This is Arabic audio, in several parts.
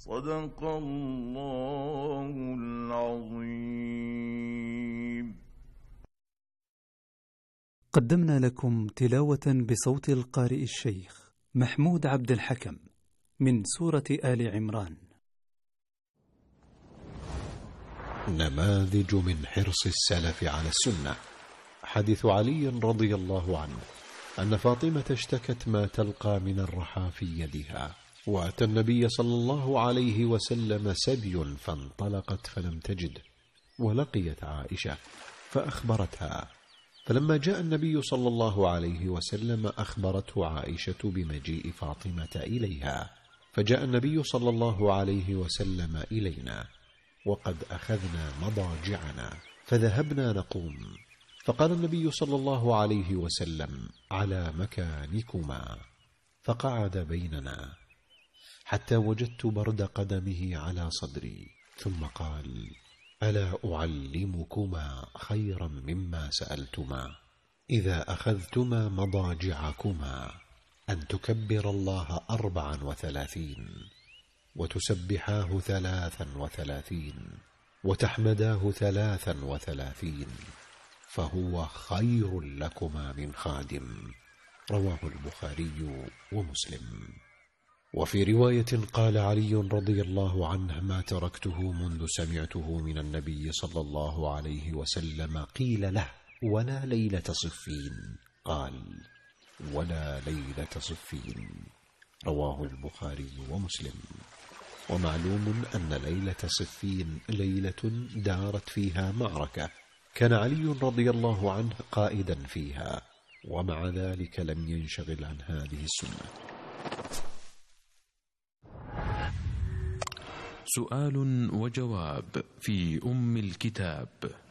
صدق الله العظيم. قدمنا لكم تلاوة بصوت القارئ الشيخ محمود عبد الحكم من سورة آل عمران. نماذج من حرص السلف على السنة. حديث علي رضي الله عنه أن فاطمة اشتكت ما تلقى من الرحى في يدها، وأتى النبي صلى الله عليه وسلم سبي فانطلقت فلم تجد، ولقيت عائشة فأخبرتها، فلما جاء النبي صلى الله عليه وسلم أخبرته عائشة بمجيء فاطمة إليها، فجاء النبي صلى الله عليه وسلم إلينا وقد أخذنا مضاجعنا فذهبنا نقوم، فقال النبي صلى الله عليه وسلم: على مكانكما، فقعد بيننا حتى وجدت برد قدمه على صدري، ثم قال: ألا أعلمكما خيرا مما سألتما؟ إذا أخذتما مضاجعكما أن تكبر الله 34 وتسبحاه 33 وتحمداه 33، فهو خير لكما من خادم. رواه البخاري ومسلم. وفي رواية قال علي رضي الله عنه: ما تركته منذ سمعته من النبي صلى الله عليه وسلم. قيل له: ولا ليلة صفين؟ قال: ولا ليلة صفين. رواه البخاري ومسلم. ومعلوم أن ليلة صفين ليلة دارت فيها معركة، كان علي رضي الله عنه قائدا فيها، ومع ذلك لم ينشغل عن هذه السنة. سؤال وجواب في أم الكتاب.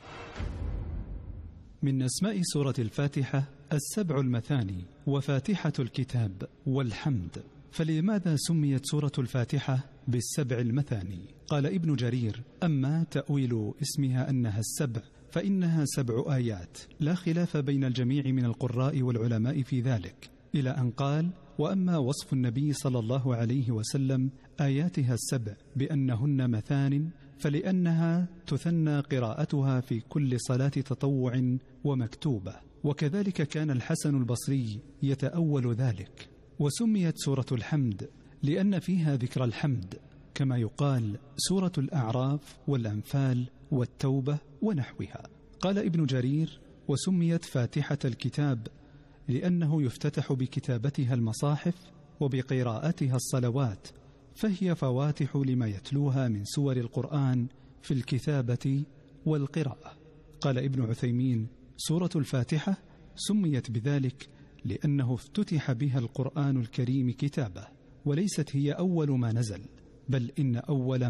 من أسماء سورة الفاتحة 7 المثاني وفاتحة الكتاب والحمد. فلماذا سميت سورة الفاتحة ب7 المثاني؟ قال ابن جرير: أما تأويل اسمها أنها 7 فإنها 7 آيات، لا خلاف بين الجميع من القراء والعلماء في ذلك، إلى أن قال: وأما وصف النبي صلى الله عليه وسلم آياتها 7 بأنهن مثان فلأنها تثنى قراءتها في كل صلاة تطوع ومكتوبة، وكذلك كان الحسن البصري يتأول ذلك. وسميت سورة الحمد لأن فيها ذكر الحمد، كما يقال سورة الأعراف والأنفال والتوبة ونحوها. قال ابن جرير: وسميت فاتحة الكتاب لأنه يفتتح بكتابتها المصاحف وبقراءتها الصلوات، فهي فواتح لما يتلوها من سور القرآن في الكتابة والقراءة. قال ابن عثيمين: سورة الفاتحة سميت بذلك لأنه افتتح بها القرآن الكريم كتابة، وليست هي أول ما نزل، بل إن أول